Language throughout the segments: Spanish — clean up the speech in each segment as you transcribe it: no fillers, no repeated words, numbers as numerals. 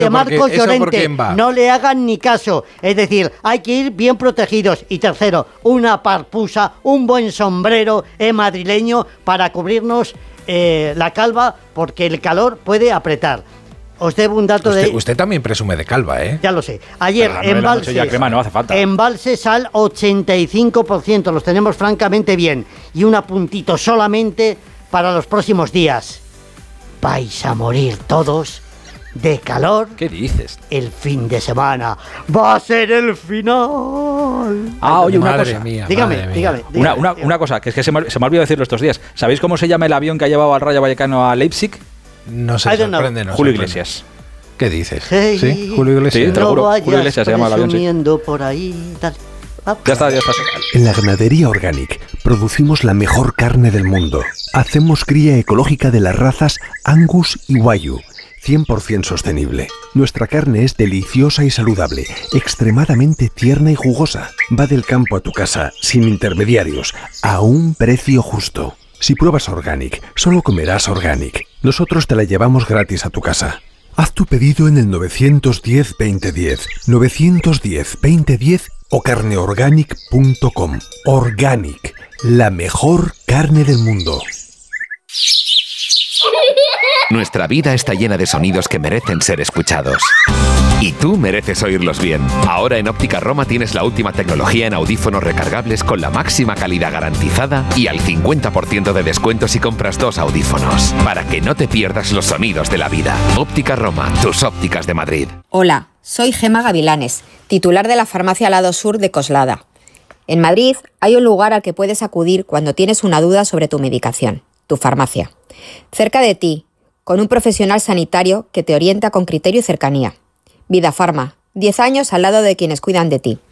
de Marcos Llorente, no le hagan ni caso. Es decir, hay que ir bien protegidos. Y tercero, una parpusa, un buen sombrero madrileño para cubrirnos la calva, porque el calor puede apretar. Os debo un dato Usted también presume de calva, ¿eh? Ya lo sé. Ayer, no hace falta. Embalses al 85%, los tenemos francamente bien. Y un apuntito solamente para los próximos días. Vais a morir todos de calor. ¿Qué dices? El fin de semana va a ser el final. Oye, una cosa. Dígame. Una cosa, que es que se me ha olvidado decirlo estos días. ¿Sabéis cómo se llama el avión que ha llevado al Rayo Vallecano a Leipzig? No se sorprende, no. Julio Iglesias. ¿Qué dices? Hey, ¿Sí? Julio Iglesias. Sí, te lo juro. Julio Iglesias se llama el avión, sí. Por ahí, tal. Ya está. En la ganadería Organic producimos la mejor carne del mundo. Hacemos cría ecológica de las razas Angus y Wagyu, 100% sostenible. Nuestra carne es deliciosa y saludable, extremadamente tierna y jugosa. Va del campo a tu casa, sin intermediarios, a un precio justo. Si pruebas Organic, solo comerás Organic. Nosotros te la llevamos gratis a tu casa. Haz tu pedido en el 910-2010, 910-2010 o carneorganic.com. Organic, la mejor carne del mundo. Nuestra vida está llena de sonidos que merecen ser escuchados. Y tú mereces oírlos bien. Ahora en Óptica Roma tienes la última tecnología en audífonos recargables con la máxima calidad garantizada y al 50% de descuento si compras 2 audífonos. Para que no te pierdas los sonidos de la vida. Óptica Roma, tus ópticas de Madrid. Hola, soy Gema Gavilanes, titular de la farmacia Lado Sur de Coslada. En Madrid hay un lugar al que puedes acudir cuando tienes una duda sobre tu medicación, tu farmacia. Cerca de ti, con un profesional sanitario que te orienta con criterio y cercanía. Vida Farma, 10 años al lado de quienes cuidan de ti.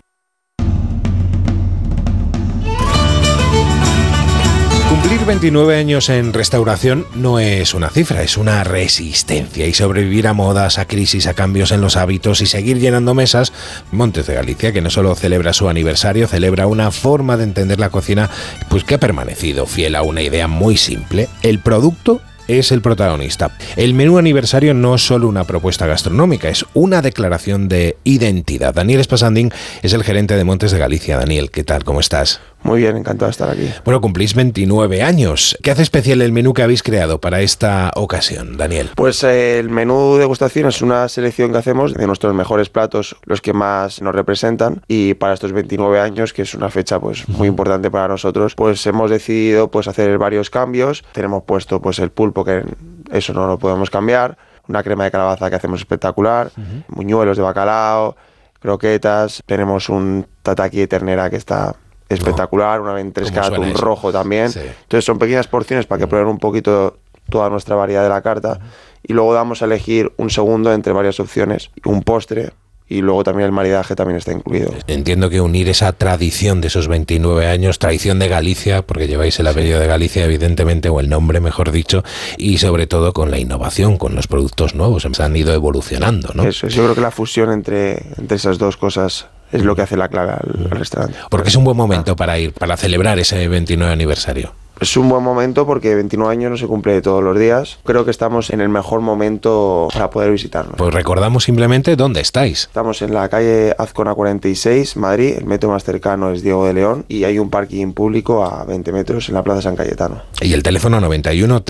Cumplir 29 años en restauración no es una cifra, es una resistencia. Y sobrevivir a modas, a crisis, a cambios en los hábitos y seguir llenando mesas, Montes de Galicia, que no solo celebra su aniversario, celebra una forma de entender la cocina pues que ha permanecido fiel a una idea muy simple. El producto es el protagonista. El menú aniversario no es solo una propuesta gastronómica, es una declaración de identidad. Daniel Espasandín es el gerente de Montes de Galicia. Daniel, ¿qué tal? ¿Cómo estás? Muy bien, encantado de estar aquí. Bueno, cumplís 29 años. ¿Qué hace especial el menú que habéis creado para esta ocasión, Daniel? Pues el menú degustación es una selección que hacemos de nuestros mejores platos, los que más nos representan, y para estos 29 años, que es una fecha pues muy importante para nosotros, pues hemos decidido pues hacer varios cambios. Tenemos puesto pues el pulpo, que eso no lo podemos cambiar, una crema de calabaza que hacemos espectacular, buñuelos de bacalao, croquetas, tenemos un tataki de ternera que está espectacular, una ventresca de atún rojo también. Sí. Entonces son pequeñas porciones para que prueben un poquito toda nuestra variedad de la carta, y luego damos a elegir un segundo entre varias opciones, un postre, y luego también el maridaje también está incluido. Entiendo que unir esa tradición de esos 29 años, tradición de Galicia, porque lleváis el apellido de Galicia evidentemente, o el nombre mejor dicho, y sobre todo con la innovación, con los productos nuevos, se han ido evolucionando, ¿no? Eso, yo creo que la fusión entre esas dos cosas es lo que hace la clave al restaurante. Porque es un buen momento para ir, para celebrar ese 29 aniversario. Es un buen momento porque 29 años no se cumple todos los días. Creo que estamos en el mejor momento para poder visitarnos. Pues recordamos simplemente dónde estáis. Estamos en la calle Azcona 46, Madrid. El metro más cercano es Diego de León y hay un parking público a 20 metros en la Plaza San Cayetano. Y el teléfono 91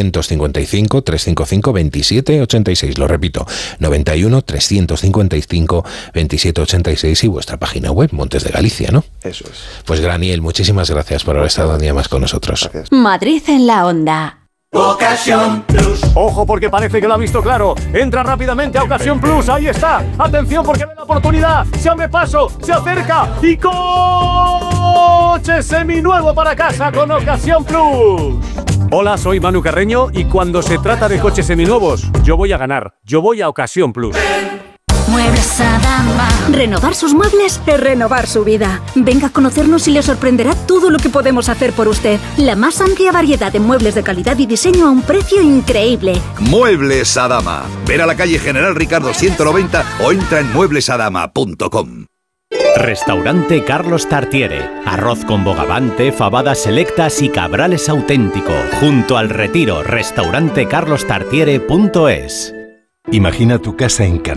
355 355 2786. Lo repito, 91 355 2786 y vuestra página web, Montes de Galicia, ¿no? Eso es. Pues Graniel, muchísimas gracias por haber estado un día más con nosotros. Gracias. Madrid en la onda. Ocasión Plus. Ojo, porque parece que lo ha visto claro. Entra rápidamente a Ocasión Plus. Ahí está. Atención, porque ve la oportunidad. Se abre paso, se acerca y coche seminuevo para casa con Ocasión Plus. Hola, soy Manu Carreño y cuando se trata de coches seminuevos, yo voy a ganar. Yo voy a Ocasión Plus. Muebles Adama. Renovar sus muebles es renovar su vida. Venga a conocernos y le sorprenderá todo lo que podemos hacer por usted. La más amplia variedad de muebles de calidad y diseño a un precio increíble. Muebles Adama. Ven a la calle General Ricardo 190 o entra en mueblesadama.com. Restaurante Carlos Tartiere. Arroz con bogavante, fabadas selectas y cabrales auténtico. Junto al Retiro. Restaurantecarlostartiere.es. Imagina tu casa en Canarias.